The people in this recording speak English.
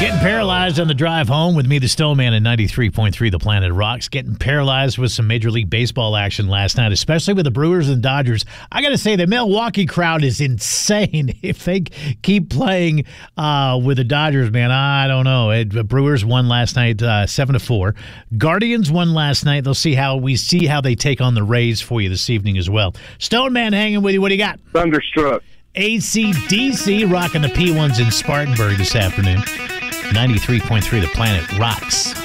Getting paralyzed on the drive home with me, the Stoneman, at 93.3 The Planet Rocks. Getting paralyzed with some Major League Baseball action last night, especially with the Brewers and Dodgers. I got to say, the Milwaukee crowd is insane. If they keep playing with the Dodgers, man, I don't know. Brewers won last night 7-4. Guardians won last night. They'll see how they take on the Rays for you this evening as well. Stoneman hanging with you. What do you got? Thunderstruck. AC/DC rocking the P1s in Spartanburg this afternoon. 93.3 The Planet Rocks.